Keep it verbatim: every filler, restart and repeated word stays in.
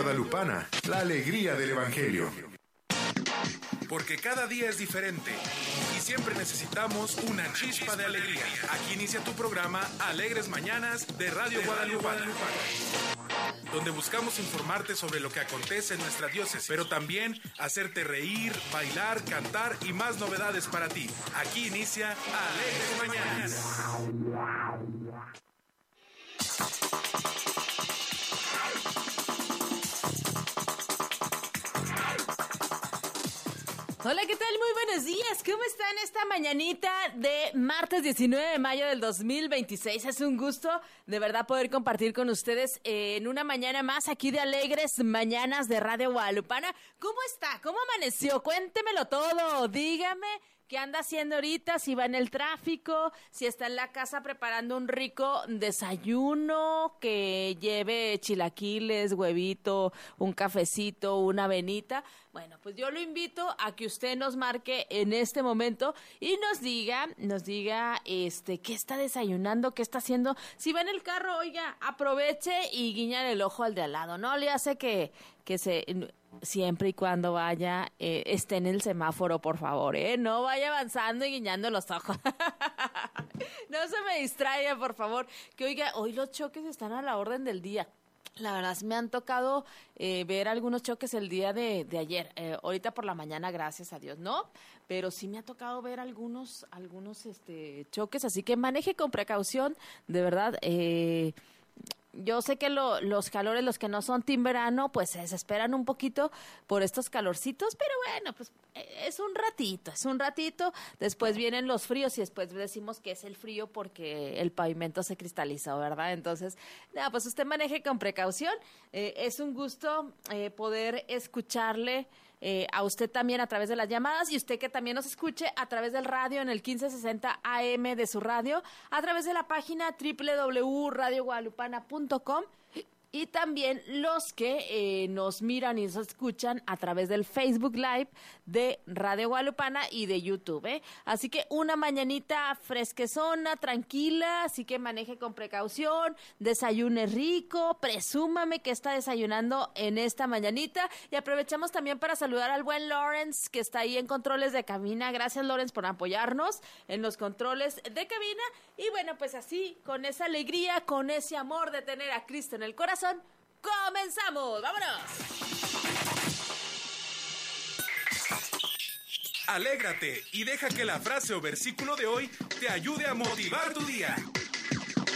Guadalupana, la alegría del Evangelio. Porque cada día es diferente y siempre necesitamos una chispa de alegría. Aquí inicia tu programa Alegres Mañanas de Radio Guadalupana, donde buscamos informarte sobre lo que acontece en nuestra diócesis, pero también hacerte reír, bailar, cantar y más novedades para ti. Aquí inicia Alegres Mañanas. Hola, ¿qué tal? Muy buenos días. ¿Cómo están esta mañanita de martes diecinueve de mayo del dos mil veintiséis? Es un gusto de verdad poder compartir con ustedes en una mañana más aquí de Alegres Mañanas de Radio Guadalupana. ¿Cómo está? ¿Cómo amaneció? Cuéntemelo todo. Dígame qué anda haciendo ahorita, si va en el tráfico, si está en la casa preparando un rico desayuno que lleve chilaquiles, huevito, un cafecito, una avenita. Bueno, pues yo lo invito a que usted nos marque en este momento y nos diga, nos diga este qué está desayunando, qué está haciendo. Si va en el carro, oiga, aproveche y guiñale el ojo al de al lado. No le hace que, que se... siempre y cuando vaya, eh, esté en el semáforo, por favor, ¿eh? No vaya avanzando y guiñando los ojos. No se me distraiga, por favor. Que oiga, hoy los choques están a la orden del día. La verdad, me han tocado eh, ver algunos choques el día de, de ayer. Eh, ahorita por la mañana, gracias a Dios, ¿no? Pero sí me ha tocado ver algunos, algunos este, choques, así que maneje con precaución, de verdad. Eh, Yo sé que lo, los calores, los que no son team verano, pues se desesperan un poquito por estos calorcitos, pero bueno, pues es un ratito, es un ratito. Después vienen los fríos y después decimos que es el frío porque el pavimento se cristalizó, ¿verdad? Entonces, nada, pues usted maneje con precaución. Eh, es un gusto eh, poder escucharle eh, a usted también a través de las llamadas y usted que también nos escuche a través del radio en el quince sesenta A M de su radio, a través de la página doble u doble u doble u punto radio guadalupana punto com y también los que eh, nos miran y nos escuchan a través del Facebook Live de Radio Guadalupana y de YouTube, ¿eh? Así que una mañanita fresquezona, tranquila, así que maneje con precaución, desayune rico, presúmame que está desayunando en esta mañanita y aprovechamos también para saludar al buen Lawrence que está ahí en controles de cabina. Gracias, Lawrence, por apoyarnos en los controles de cabina y bueno, pues así, con esa alegría, con ese amor de tener a Cristo en el corazón, ¡comenzamos! ¡Vámonos! Alégrate y deja que la frase o versículo de hoy te ayude a motivar tu día.